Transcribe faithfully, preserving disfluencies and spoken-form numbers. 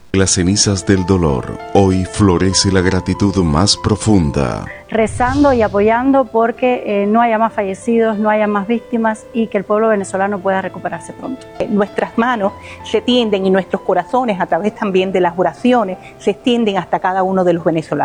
Las cenizas del dolor, hoy florece la gratitud más profunda. Rezando y apoyando porque eh, no haya más fallecidos, no haya más víctimas y que el pueblo venezolano pueda recuperarse pronto. Nuestras manos se tienden y nuestros corazones, a través también de las oraciones, se extienden hasta cada uno de los venezolanos.